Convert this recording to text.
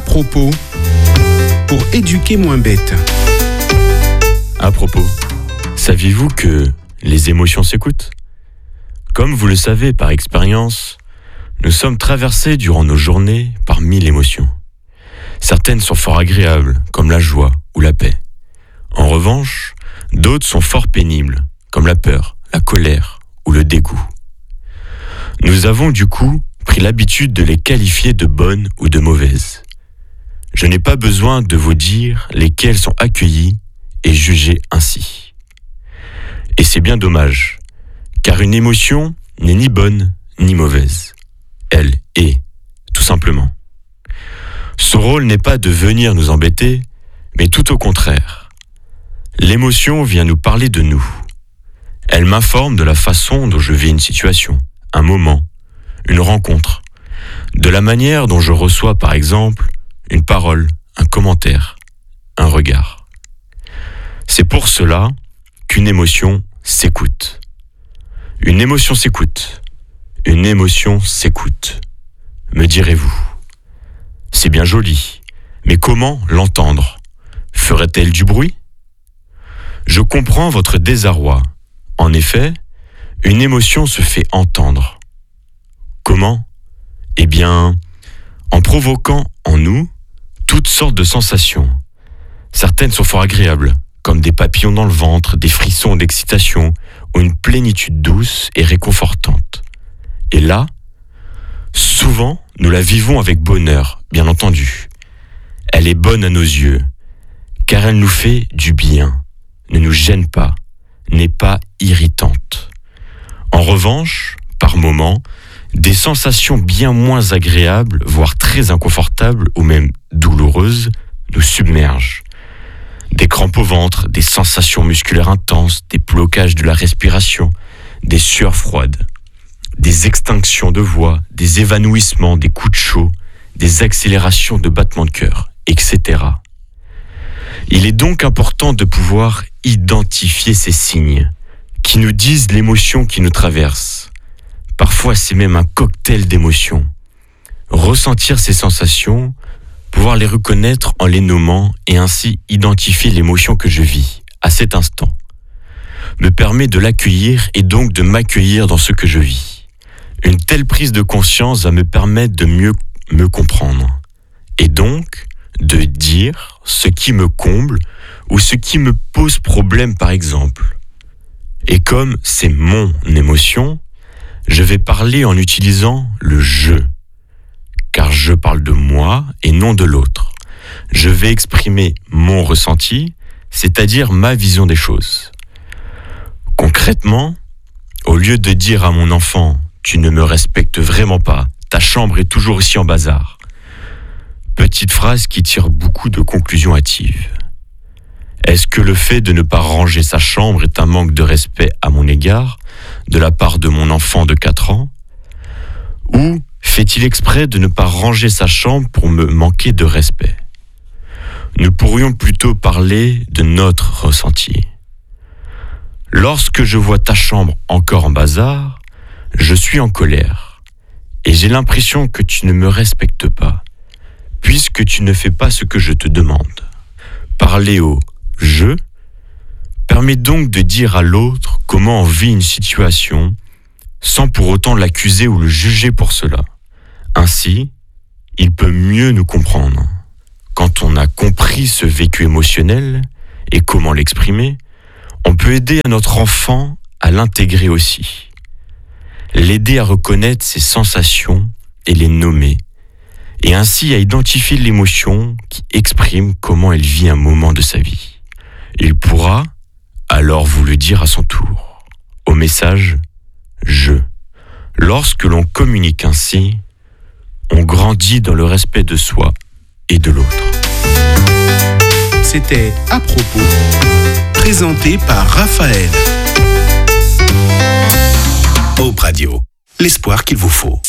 propos, pour éduquer moins bête. À propos, saviez-vous que les émotions s'écoutent ? Comme vous le savez par expérience, nous sommes traversés durant nos journées par 1000 émotions. Certaines sont fort agréables, comme la joie ou la paix. En revanche, d'autres sont fort pénibles, comme la peur, la colère ou le dégoût. Nous avons du coup pris l'habitude de les qualifier de bonnes ou de mauvaises. Je n'ai pas besoin de vous dire lesquelles sont accueillies et jugées ainsi. Et c'est bien dommage, car une émotion n'est ni bonne ni mauvaise. Elle est, tout simplement. Son rôle n'est pas de venir nous embêter, mais tout au contraire. L'émotion vient nous parler de nous. Elle m'informe de la façon dont je vis une situation, un moment, une rencontre, de la manière dont je reçois par exemple une parole, un commentaire, un regard. C'est pour cela qu'une émotion s'écoute. Une émotion s'écoute. Une émotion s'écoute. Me direz-vous. C'est bien joli, mais comment l'entendre ? Ferait-elle du bruit ? Je comprends votre désarroi. En effet, une émotion se fait entendre. Comment ? Eh bien, en provoquant en nous toutes sortes de sensations. Certaines sont fort agréables, comme des papillons dans le ventre, des frissons d'excitation ou une plénitude douce et réconfortante. Et là, souvent, nous la vivons avec bonheur, bien entendu. Elle est bonne à nos yeux, car elle nous fait du bien, ne nous gêne pas, n'est pas irritante. En revanche, par moments, des sensations bien moins agréables, voire très inconfortables ou même douloureuses, nous submergent. Des crampes au ventre, des sensations musculaires intenses, des blocages de la respiration, des sueurs froides, des extinctions de voix, des évanouissements, des coups de chaud, des accélérations de battements de cœur, etc. Il est donc important de pouvoir identifier ces signes qui nous disent l'émotion qui nous traverse. Parfois, c'est même un cocktail d'émotions. Ressentir ces sensations, pouvoir les reconnaître en les nommant et ainsi identifier l'émotion que je vis à cet instant, me permet de l'accueillir et donc de m'accueillir dans ce que je vis. Une telle prise de conscience va me permettre de mieux me comprendre et donc de dire ce qui me comble ou ce qui me pose problème par exemple. Et comme c'est mon émotion, je vais parler en utilisant le « je », car je parle de moi et non de l'autre. Je vais exprimer mon ressenti, c'est-à-dire ma vision des choses. Concrètement, au lieu de dire à mon enfant « tu ne me respectes vraiment pas, ta chambre est toujours aussi en bazar », petite phrase qui tire beaucoup de conclusions hâtives. Est-ce que le fait de ne pas ranger sa chambre est un manque de respect à mon égard, de la part de mon enfant de 4 ans ? Ou fait-il exprès de ne pas ranger sa chambre pour me manquer de respect ? Nous pourrions plutôt parler de notre ressenti. Lorsque je vois ta chambre encore en bazar, je suis en colère et j'ai l'impression que tu ne me respectes pas, puisque tu ne fais pas ce que je te demande. Parler au « je » permet donc de dire à l'autre comment on vit une situation sans pour autant l'accuser ou le juger pour cela. Ainsi, il peut mieux nous comprendre. Quand on a compris ce vécu émotionnel et comment l'exprimer, on peut aider notre enfant à l'intégrer aussi. L'aider à reconnaître ses sensations et les nommer, et ainsi à identifier l'émotion qui exprime comment elle vit un moment de sa vie. Il pourra alors vous le dire à son tour, au message « je ». Lorsque l'on communique ainsi, on grandit dans le respect de soi et de l'autre. C'était À propos, présenté par Raphaël. Hope Radio, l'espoir qu'il vous faut.